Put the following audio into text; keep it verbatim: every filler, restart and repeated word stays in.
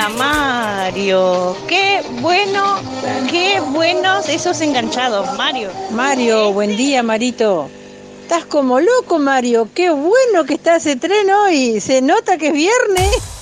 día, Mario. Qué bueno, qué buenos esos enganchados, Mario. Mario, buen día, Marito. Estás como loco, Mario. Qué bueno que está ese tren hoy. Se nota que es viernes.